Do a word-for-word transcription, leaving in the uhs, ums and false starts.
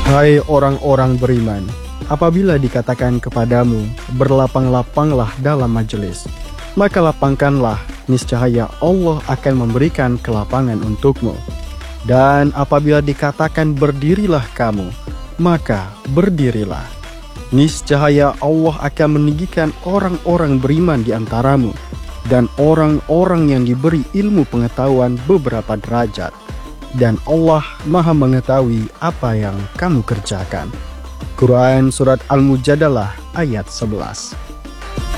Hai orang-orang beriman, apabila dikatakan kepadamu, berlapang-lapanglah dalam majelis, maka lapangkanlah, niscaya Allah akan memberikan kelapangan untukmu. Dan apabila dikatakan berdirilah kamu, maka berdirilah. Niscaya Allah akan meninggikan orang-orang beriman di antaramu, dan orang-orang yang diberi ilmu pengetahuan beberapa derajat. Dan Allah Maha mengetahui apa yang kamu kerjakan. Quran Surat Al-Mujadalah ayat sebelas.